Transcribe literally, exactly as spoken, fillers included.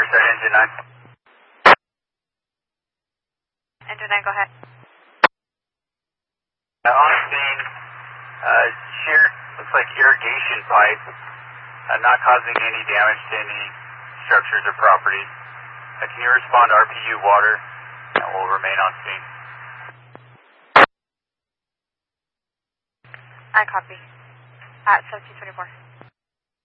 start engine nine. Engine nine, go ahead. Uh, on scene, uh, shear, looks like irrigation pipe, uh, not causing any damage to any structures or property. Uh, can you respond to R P U water, and we'll remain on scene. I copy. At seventeen twenty-four.